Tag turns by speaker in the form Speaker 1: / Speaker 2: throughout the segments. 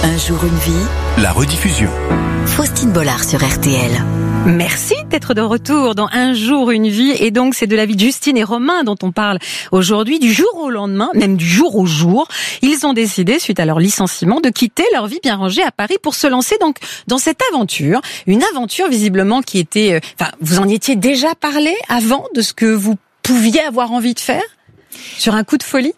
Speaker 1: Un jour une vie.
Speaker 2: La rediffusion.
Speaker 1: Faustine Bollard sur RTL.
Speaker 3: Merci d'être de retour dans Un jour une vie. Et donc c'est de la vie de Justine et Romain dont on parle aujourd'hui. Du jour au lendemain, même du jour au jour, ils ont décidé, suite à leur licenciement, de quitter leur vie bien rangée à Paris pour se lancer donc dans cette aventure. Une aventure visiblement qui était... vous en étiez déjà parlé avant de ce que vous pouviez avoir envie de faire sur un coup de folie?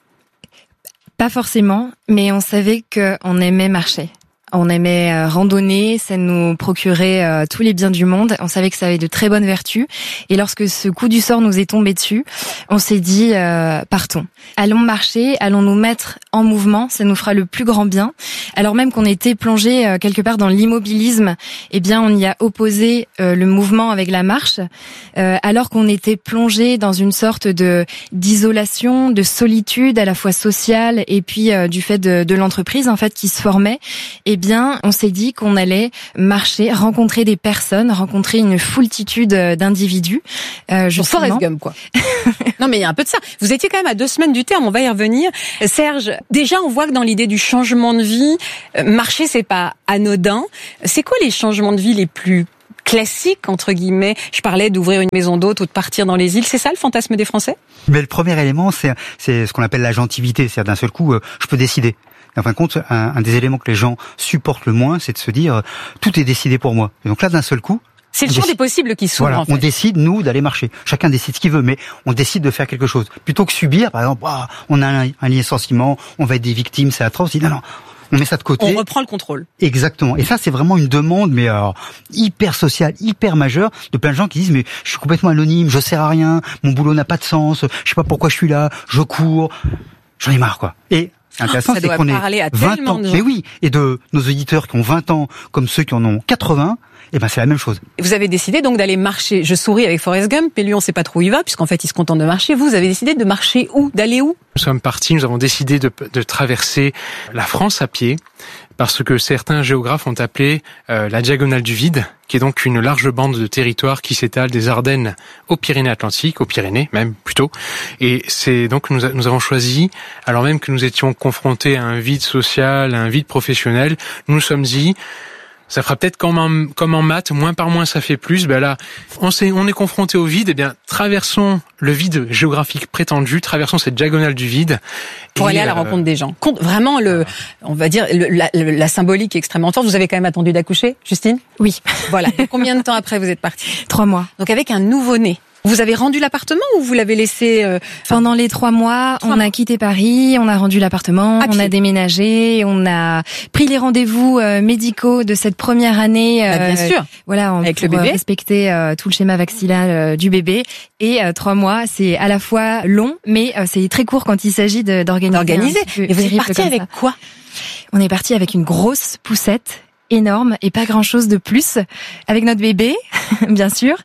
Speaker 4: Pas forcément, mais on savait qu'on aimait marcher. On aimait randonner, ça nous procurait tous les biens du monde. On savait que ça avait de très bonnes vertus. Et lorsque ce coup du sort nous est tombé dessus, on s'est dit partons. Allons marcher, allons nous mettre en mouvement, ça nous fera le plus grand bien. Alors même qu'on était plongé quelque part dans l'immobilisme, eh bien on y a opposé le mouvement avec la marche, alors qu'on était plongé dans une sorte d'isolation, de solitude à la fois sociale et puis du fait de l'entreprise en fait qui se formait. Eh bien, on s'est dit qu'on allait marcher, rencontrer des personnes, rencontrer une foultitude d'individus.
Speaker 3: Forrest Gump, quoi. Non, mais il y a un peu de ça. Vous étiez quand même à 2 semaines du terme, on va y revenir. Serge, déjà, on voit que dans l'idée du changement de vie, marcher, c'est pas anodin. C'est quoi les changements de vie les plus classiques, entre guillemets? Je parlais d'ouvrir une maison d'hôte ou de partir dans les îles. C'est ça le fantasme des Français?
Speaker 5: Mais le premier élément, c'est ce qu'on appelle l'agentivité. C'est-à-dire d'un seul coup, je peux décider. En fin de compte, un des éléments que les gens supportent le moins, c'est de se dire tout est décidé pour moi. Et donc là, d'un seul coup,
Speaker 3: c'est le champ des possibles qui s'ouvre.
Speaker 5: Voilà,
Speaker 3: en fait.
Speaker 5: On décide nous d'aller marcher. Chacun décide ce qu'il veut, mais on décide de faire quelque chose plutôt que subir. Par exemple, on a un licenciement, on va être des victimes, c'est atroce. Non, on met ça de côté.
Speaker 3: On reprend le contrôle.
Speaker 5: Exactement. Et ça, c'est vraiment une demande, mais alors hyper sociale, hyper majeure, de plein de gens qui disent mais je suis complètement anonyme, je sers à rien, mon boulot n'a pas de sens, je sais pas pourquoi je suis là, je cours, j'en ai marre quoi. Et c'est intéressant, c'est qu'on est 20 ans. Mais oui, et de nos auditeurs qui ont 20 ans, comme ceux qui en ont 80, eh ben c'est la même chose.
Speaker 3: Vous avez décidé donc d'aller marcher. Je souris avec Forrest Gump, mais lui on sait pas trop où il va, puisqu'en fait il se contente de marcher. Vous avez décidé de marcher où? D'aller où?
Speaker 6: Nous sommes partis, nous avons décidé de traverser la France à pied, parce que certains géographes ont appelé la diagonale du vide, qui est donc une large bande de territoire qui s'étale des Ardennes aux Pyrénées-Atlantiques, aux Pyrénées même plutôt. Et c'est donc nous avons choisi, alors même que nous étions confrontés à un vide social, à un vide professionnel, nous nous sommes dit ça fera peut-être comme en maths, moins par moins ça fait plus. Ben là, on est confronté au vide. Eh bien, traversons le vide géographique prétendu, traversons cette diagonale du vide
Speaker 3: pour aller à la rencontre des gens. Vraiment, on va dire la symbolique est extrêmement forte. Vous avez quand même attendu d'accoucher, Justine?
Speaker 4: Oui.
Speaker 3: Voilà. Et combien de temps après vous êtes partie?
Speaker 4: 3 mois.
Speaker 3: Donc avec un nouveau-né. Vous avez rendu l'appartement ou vous l'avez laissé
Speaker 4: Pendant les 3 mois, on a quitté Paris, on a rendu l'appartement, on a déménagé, on a pris les rendez-vous médicaux de cette première année.
Speaker 3: Bien sûr.
Speaker 4: Voilà,
Speaker 3: avec
Speaker 4: pour
Speaker 3: le bébé.
Speaker 4: Respecter tout le schéma vaccinal du bébé. Et 3 mois, c'est à la fois long, mais c'est très court quand il s'agit d'organiser.
Speaker 3: Et vous êtes parti avec quoi?
Speaker 4: On est parti avec une grosse poussette énorme et pas grand chose de plus, avec notre bébé bien sûr,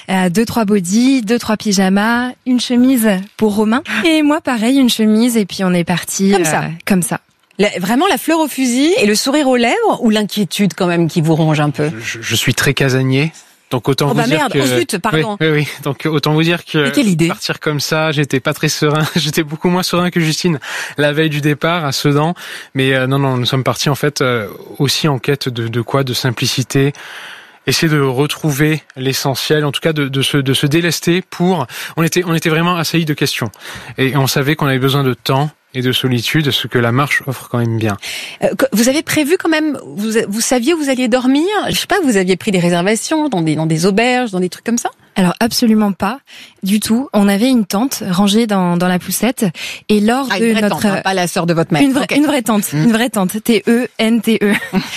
Speaker 4: 2-3 bodys, 2-3 pyjamas, une chemise pour Romain et moi pareil, une chemise, et puis on est parti comme ça.
Speaker 3: Vraiment la fleur au fusil et le sourire aux lèvres, ou l'inquiétude quand même qui vous ronge un peu?
Speaker 6: Je suis très casanier. Donc autant vous dire que...
Speaker 3: zut, pardon.
Speaker 6: Oui. Donc autant vous dire que
Speaker 3: quelle idée.
Speaker 6: Partir comme ça, j'étais pas très serein. J'étais beaucoup moins serein que Justine la veille du départ à Sedan. Mais non, nous sommes partis en fait aussi en quête de simplicité. Essayer de retrouver l'essentiel, en tout cas de se délester pour... On était vraiment assaillis de questions. Et on savait qu'on avait besoin de temps et de solitude, ce que la marche offre quand même bien.
Speaker 3: Vous avez prévu quand même, vous saviez où vous alliez dormir? Je sais pas, vous aviez pris des réservations dans des auberges, dans des trucs comme ça?
Speaker 4: Alors absolument pas, du tout. On avait une tente rangée dans la poussette, et lors de notre
Speaker 3: tente, pas la sœur de votre mère.
Speaker 4: Une vraie tente, une vraie tente, T-E-N-T-E.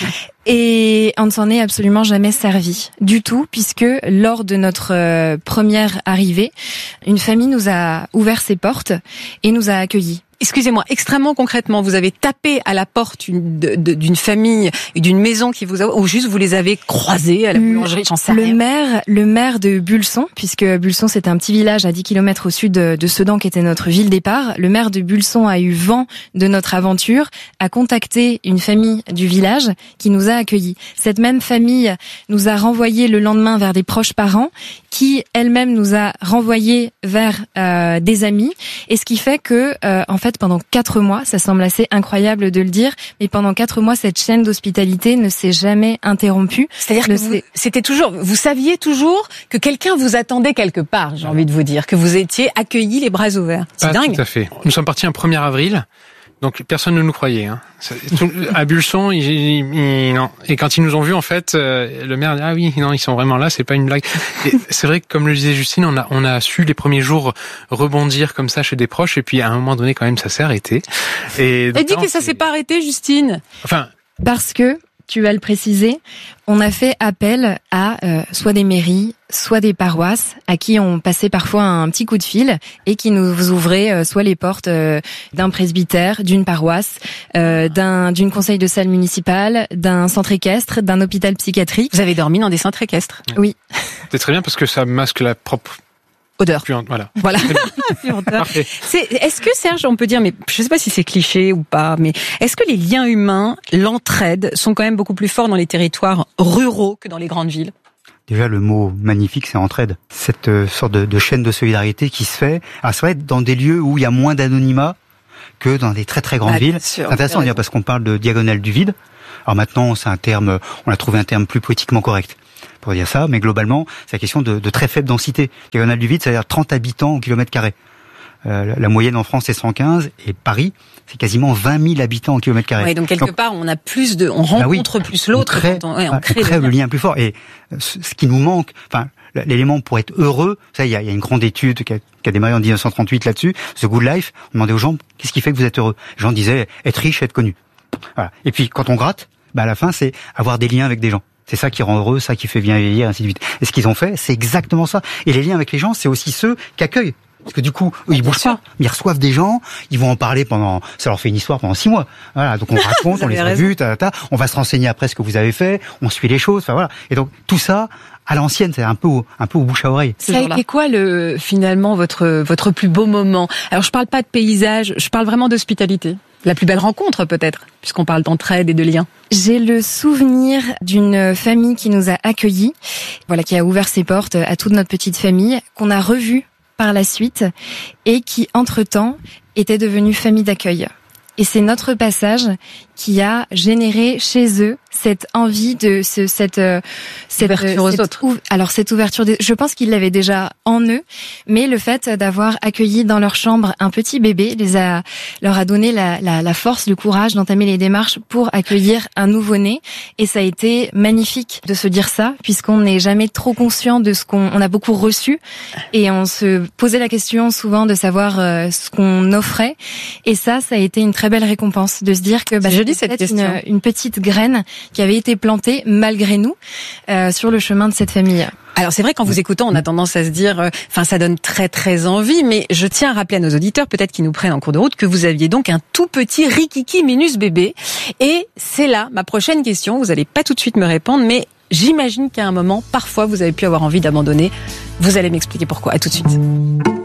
Speaker 4: Et on ne s'en est absolument jamais servi du tout, puisque lors de notre première arrivée, une famille nous a ouvert ses portes et nous a accueillis.
Speaker 3: Excusez-moi, extrêmement concrètement, vous avez tapé à la porte d'une famille, d'une maison qui vous a, ou juste vous les avez croisés à la boulangerie, j'en sais rien.
Speaker 4: Le maire de Bulson, puisque Bulson c'est un petit village à 10 km au sud de Sedan qui était notre ville départ. Le maire de Bulson a eu vent de notre aventure, a contacté une famille du village qui nous a accueillis. Cette même famille nous a renvoyés le lendemain vers des proches parents qui elle-même nous a renvoyés vers des amis, et ce qui fait que en fait pendant 4 mois, ça semble assez incroyable de le dire, mais pendant 4 mois cette chaîne d'hospitalité ne s'est jamais interrompue.
Speaker 3: C'est-à-dire que c'était toujours, vous saviez toujours que quelqu'un vous attendait quelque part, j'ai envie de vous dire, que vous étiez accueillis les bras ouverts. C'est dingue.
Speaker 6: Tout à fait. Nous sommes partis un 1er avril. Donc personne ne nous croyait. Hein. À Bulson, non. Et quand ils nous ont vus, en fait, le maire dit ah oui, non, ils sont vraiment là, c'est pas une blague. Et c'est vrai que comme le disait Justine, on a su les premiers jours rebondir comme ça chez des proches, et puis à un moment donné, quand même, ça s'est arrêté. Et
Speaker 3: elle dit que ça s'est pas arrêté, Justine.
Speaker 6: Enfin,
Speaker 4: parce que tu vas le préciser, on a fait appel à soit des mairies, soit des paroisses, à qui on passait parfois un petit coup de fil et qui nous ouvraient soit les portes d'un presbytère, d'une paroisse, d'une conseil de salle municipale, d'un centre équestre, d'un hôpital psychiatrique.
Speaker 3: Vous avez dormi dans des centres équestres?
Speaker 4: Oui.
Speaker 6: C'est très bien parce que ça masque la propre
Speaker 3: odeur.
Speaker 6: Voilà.
Speaker 3: Parfait. Est-ce que, Serge, on peut dire, mais je sais pas si c'est cliché ou pas, mais est-ce que les liens humains, l'entraide, sont quand même beaucoup plus forts dans les territoires ruraux que dans les grandes villes?
Speaker 5: Déjà, le mot magnifique, c'est entraide. Cette sorte de chaîne de solidarité qui se fait. Alors, c'est vrai, dans des lieux où il y a moins d'anonymat que dans des très très grandes villes. C'est intéressant de dire parce qu'on parle de diagonale du vide. Alors maintenant, c'est un terme, on a trouvé un terme plus poétiquement correct pour dire ça, mais globalement, c'est la question de très faible densité. Diagonale du vide, c'est-à-dire 30 habitants au kilomètre carré. La moyenne en France est 10015 et Paris, c'est quasiment 20 000 habitants au kilomètre carré.
Speaker 3: Oui, donc quelque part, on a plus on rencontre plus l'autre.
Speaker 5: On crée le lien plus fort. Et ce qui nous manque, enfin, l'élément pour être heureux, ça, il y a une grande étude qui a démarré en 1938 là-dessus, The Good Life. On demandait aux gens, qu'est-ce qui fait que vous êtes heureux? Les gens disaient, être riche, être connu. Voilà. Et puis, quand on gratte, à la fin, c'est avoir des liens avec des gens. C'est ça qui rend heureux, ça qui fait bien vieillir, ainsi de suite. Et ce qu'ils ont fait, c'est exactement ça. Et les liens avec les gens, c'est aussi ceux qui accueillent. Parce que du coup, eux, ils bougent pas. Ils reçoivent des gens, ils vont en parler ça leur fait une histoire pendant 6 mois. Voilà. Donc on raconte, on les a vus, on va se renseigner après ce que vous avez fait, on suit les choses, enfin voilà. Et donc, tout ça, à l'ancienne, c'est un peu au bouche à oreille.
Speaker 3: Ça a été quoi finalement votre plus beau moment? Alors je parle pas de paysage, je parle vraiment d'hospitalité. La plus belle rencontre peut-être, puisqu'on parle d'entraide et de liens.
Speaker 4: J'ai le souvenir d'une famille qui nous a accueillis, qui a ouvert ses portes à toute notre petite famille, qu'on a revue par la suite et qui, entre-temps, était devenue famille d'accueil. Et c'est notre passage qui a généré chez eux cette envie de cette
Speaker 3: ouverture aux autres.
Speaker 4: Alors cette ouverture, je pense qu'ils l'avaient déjà en eux, mais le fait d'avoir accueilli dans leur chambre un petit bébé leur a donné la force, le courage d'entamer les démarches pour accueillir un nouveau-né. Et ça a été magnifique de se dire ça, puisqu'on n'est jamais trop conscient de ce qu'on a beaucoup reçu, et on se posait la question souvent de savoir ce qu'on offrait. Et ça a été une très belle récompense de se dire que c'était une petite graine qui avait été plantée malgré nous sur le chemin de cette famille.
Speaker 3: Alors c'est vrai, quand vous écoutons, on a tendance à se dire, ça donne très très envie, mais je tiens à rappeler à nos auditeurs, peut-être qu'ils nous prennent en cours de route, que vous aviez donc un tout petit rikiki minus bébé. Et c'est là ma prochaine question. Vous allez pas tout de suite me répondre, mais j'imagine qu'à un moment, parfois, vous avez pu avoir envie d'abandonner. Vous allez m'expliquer pourquoi. À tout de suite.